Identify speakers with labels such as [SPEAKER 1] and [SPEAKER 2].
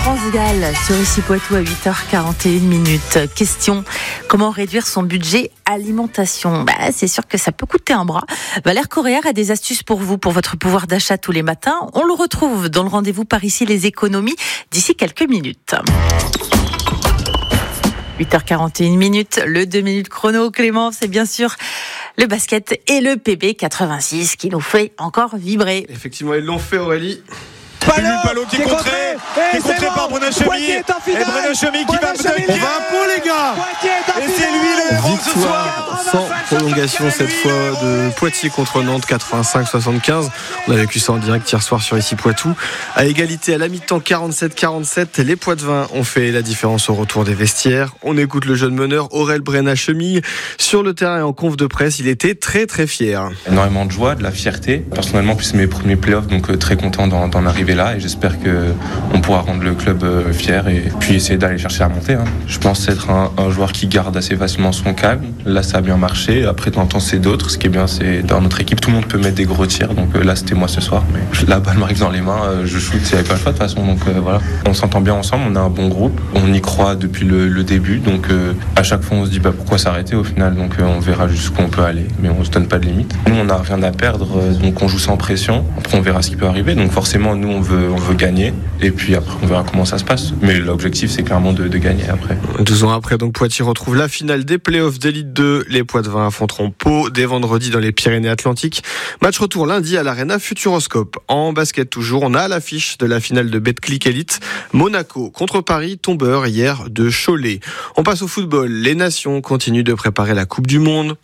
[SPEAKER 1] France Gall sur ici Poitou à 8h41. Question, comment réduire son budget alimentation? C'est sûr que ça peut coûter un bras. Valère Coréard a des astuces pour vous, pour votre pouvoir d'achat tous les matins. On le retrouve dans le rendez-vous par ici les économies d'ici quelques minutes. 8h41, le 2 minutes chrono. Clément, c'est bien sûr le basket et le PB86 qui nous fait encore vibrer.
[SPEAKER 2] Effectivement, ils l'ont fait, Aurélie.
[SPEAKER 3] Palot qui est contré par Bruno Chemy. Et Bruno Chemy qui va
[SPEAKER 2] on va un pot, les gars.
[SPEAKER 3] Et c'est lui le héros ce soir.
[SPEAKER 2] Sans prolongation cette fois de Poitiers contre Nantes, 85-75. On a vécu ça en direct hier soir sur ici Poitou. À égalité à la mi-temps, 47-47, les Poitevins ont fait la différence au retour des vestiaires. On écoute le jeune meneur Aurel Brenna-Chemille sur le terrain et en conf de presse. Il était très très fier.
[SPEAKER 4] Énormément de joie, de la fierté. Personnellement, puis c'est mes premiers playoffs, donc très content d'en arriver là, et j'espère qu'on pourra rendre le club fier et puis essayer d'aller chercher la montée. Je pense être un joueur qui garde assez facilement son calme. Là, ça a bien marché. Après, de temps en temps, c'est d'autres. Ce qui est bien, c'est dans notre équipe, tout le monde peut mettre des gros tirs. Donc là, c'était moi ce soir. Mais la balle m'arrive dans les mains. Je shoot, il n'y avait pas le choix de toute façon. Donc voilà. On s'entend bien ensemble. On a un bon groupe. On y croit depuis le début. Donc à chaque fois, on se dit pourquoi s'arrêter au final. Donc on verra jusqu'où on peut aller. Mais on se donne pas de limite. Nous, on n'a rien à perdre. Donc on joue sans pression. Après, on verra ce qui peut arriver. Donc forcément, nous, on veut gagner. Et puis après, on verra comment ça se passe. Mais l'objectif, c'est clairement de gagner après.
[SPEAKER 2] 12 ans après, donc Poitiers retrouve la finale des playoffs d'Élite 2. Les Poitevins affronteront Pau dès vendredi dans les Pyrénées-Atlantiques. Match retour lundi à l'Arena Futuroscope. En basket toujours, on a à l'affiche de la finale de Betclic Elite Monaco contre Paris, tombeur hier de Cholet. On passe au football. Les nations continuent de préparer la Coupe du Monde.